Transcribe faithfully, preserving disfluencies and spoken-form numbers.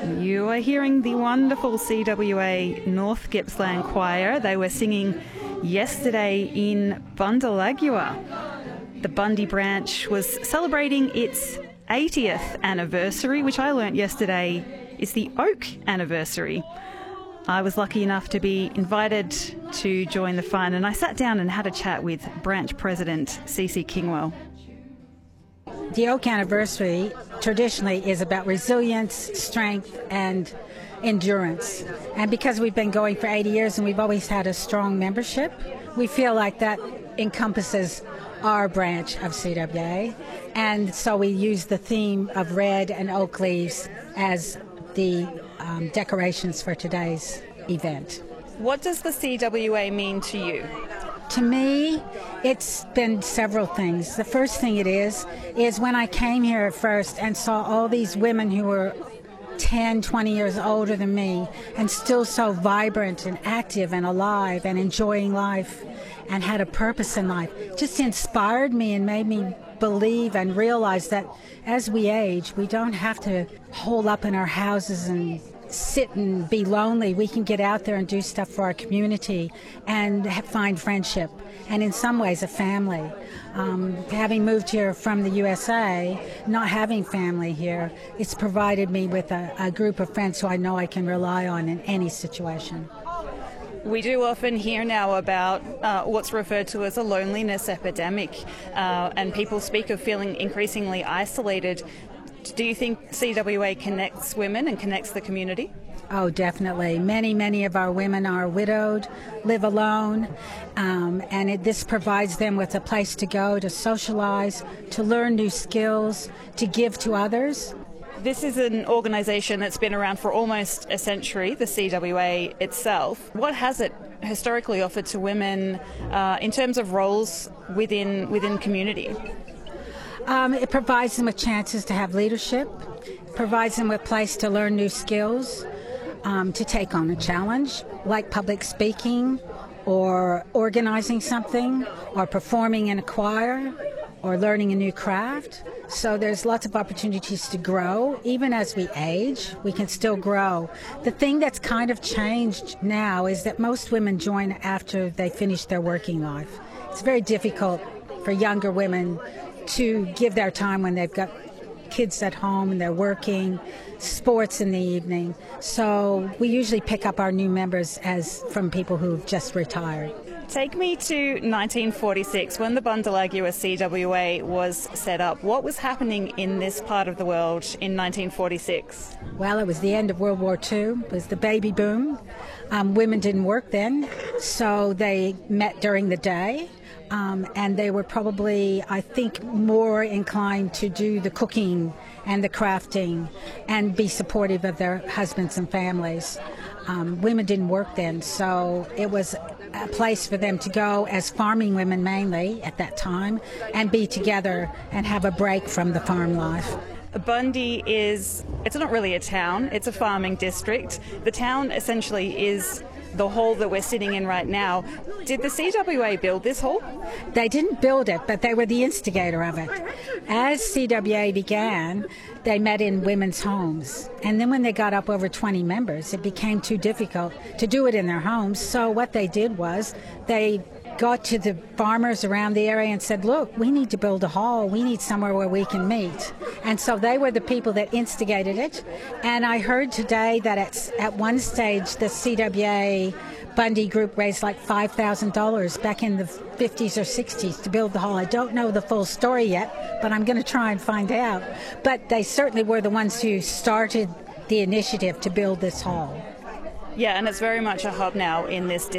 You are hearing the wonderful C W A North Gippsland Choir. They were singing yesterday in Bundalagua. The Bundy branch was celebrating its eightieth anniversary, which I learnt yesterday is the Oak anniversary. I was lucky enough to be invited to join the fun, and I sat down and had a chat with branch president Cece Kingwell. The Oak anniversary traditionally is about resilience, strength, and endurance. And because we've been going for eighty years and we've always had a strong membership, we feel like that encompasses our branch of C W A. And so we use the theme of red and oak leaves as the um, decorations for today's event. What does the C W A mean to you? To me, it's been several things. The first thing it is, is when I came here at first and saw all these women who were ten, twenty years older than me and still so vibrant and active and alive and enjoying life and had a purpose in life, just inspired me and made me believe and realize that as we age, we don't have to hole up in our houses and sit and be lonely. We can get out there and do stuff for our community and ha- find friendship and in some ways a family. Um, having moved here from the U S A, not having family here, it's provided me with a, a group of friends who I know I can rely on in any situation. We do often hear now about uh, what's referred to as a loneliness epidemic, uh, and people speak of feeling increasingly isolated. Do you think C W A connects women and connects the community? Oh, definitely. Many, many of our women are widowed, live alone, um, and it, this provides them with a place to go, to socialize, to learn new skills, to give to others. This is an organisation that's been around for almost a century, the C W A itself. What has it historically offered to women uh, in terms of roles within within community? Um, it provides them with chances to have leadership, provides them with a place to learn new skills, um, to take on a challenge like public speaking or organizing something or performing in a choir or learning a new craft. So there's lots of opportunities to grow. Even as we age, we can still grow. The thing that's kind of changed now is that most women join after they finish their working life. It's very difficult for younger women to give their time when they've got kids at home and they're working, sports in the evening. So we usually pick up our new members as from people who've just retired. Take me to nineteen forty-six, when the Bundalagua C W A was set up. What was happening in this part of the world in nineteen forty-six? Well, it was the end of World War Two. It was the baby boom. Um, women didn't work then, so they met during the day. Um, and they were probably, I think, more inclined to do the cooking and the crafting and be supportive of their husbands and families. Um, women didn't work then, so it was a place for them to go as farming women mainly at that time and be together and have a break from the farm life. Bundy is, it's not really a town, it's a farming district. The town essentially is the hall that we're sitting in right now. Did the C W A build this hall? They didn't build it, but they were the instigator of it. As C W A began, they met in women's homes. And then when they got up over twenty members, it became too difficult to do it in their homes. So what they did was they got to the farmers around the area and said, look, we need to build a hall. We need somewhere where we can meet. And so they were the people that instigated it. And I heard today that at, at one stage the C W A Bundy group raised like five thousand dollars back in the fifties or sixties to build the hall. I don't know the full story yet, but I'm going to try and find out. But they certainly were the ones who started the initiative to build this hall. Yeah, and it's very much a hub now in this district.